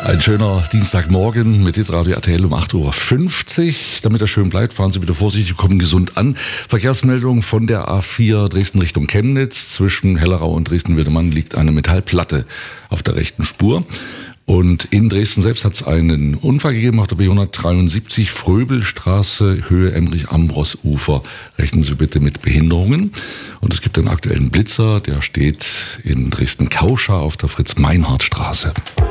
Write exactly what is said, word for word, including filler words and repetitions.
Ein schöner Dienstagmorgen mit Hitradio R T L um acht Uhr fünfzig. Damit er schön bleibt, fahren Sie bitte vorsichtig, kommen gesund an. Verkehrsmeldung von der A vier Dresden Richtung Chemnitz. Zwischen Hellerau und Dresden-Wiedemann liegt eine Metallplatte auf der rechten Spur. Und in Dresden selbst hat es einen Unfall gegeben auf der B hundertdreiundsiebzig Fröbelstraße, Höhe Emrich-Ambros-Ufer. Rechnen Sie bitte mit Behinderungen. Und es gibt einen aktuellen Blitzer, der steht in Dresden-Kauscha auf der Fritz-Meinhardt-Straße.